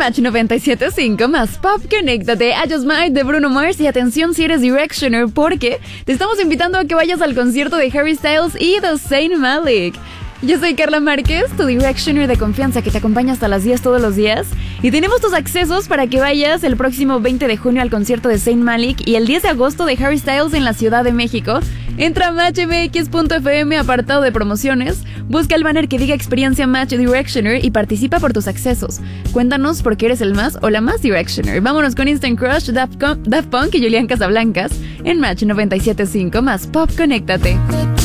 Match 97.5 más Pop, conéctate a Just Might de Bruno Mars. Y atención si eres Directioner, porque te estamos invitando a que vayas al concierto de Harry Styles y de Zayn Malik. Yo soy Carla Márquez, tu Directioner de confianza que te acompaña hasta las 10 todos los días. Y tenemos tus accesos para que vayas el próximo 20 de junio al concierto de Zayn Malik y el 10 de agosto de Harry Styles en la Ciudad de México. Entra a matchmx.fm, apartado de promociones, busca el banner que diga Experiencia Match Directioner y participa por tus accesos. Cuéntanos por qué eres el más o la más Directioner. Vámonos con Instant Crush, Daft Punk y Julián Casablancas en Match 97.5 más Pop, conéctate.